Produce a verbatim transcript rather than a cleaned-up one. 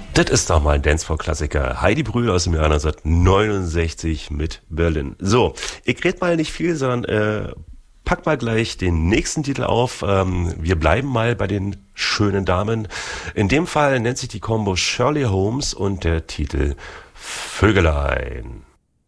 Das ist doch mal ein Dancefloor-Klassiker. Heidi Brühl aus dem Jahr neunzehnhundertneunundsechzig mit Berlin. So, ich rede mal nicht viel, sondern äh, pack mal gleich den nächsten Titel auf. Ähm, wir bleiben mal bei den schönen Damen. In dem Fall nennt sich die Combo Shirley Holmes und der Titel Vögelein.